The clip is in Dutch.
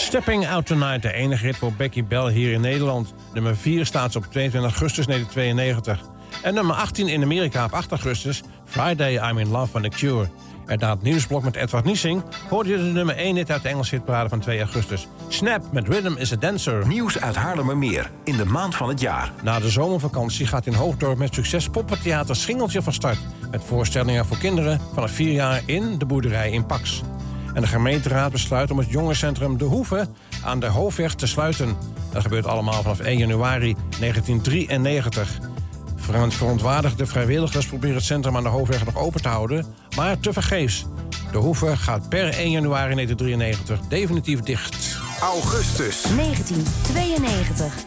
Stepping Out Tonight, de enige hit voor Becky Bell hier in Nederland. Nummer 4 staat ze op 22 augustus 1992. En nummer 18 in Amerika op 8 augustus, Friday I'm in Love van The Cure. En na het nieuwsblok met Edward Niesing hoorde je de nummer 1 hit uit de Engelse hitparade van 2 augustus. Snap met Rhythm is a Dancer. Nieuws uit Haarlemmermeer in de maand van het jaar. Na de zomervakantie gaat in Hoofddorp met succes Poppentheater Schingeltje van start. Met voorstellingen voor kinderen vanaf 4 jaar in de boerderij in Pax. En de gemeenteraad besluit om het jongerencentrum De Hoeve aan de Hoofdweg te sluiten. Dat gebeurt allemaal vanaf 1 januari 1993. Verontwaardigde vrijwilligers proberen het centrum aan de Hoofdweg nog open te houden, maar tevergeefs. De Hoeve gaat per 1 januari 1993 definitief dicht. Augustus 1992.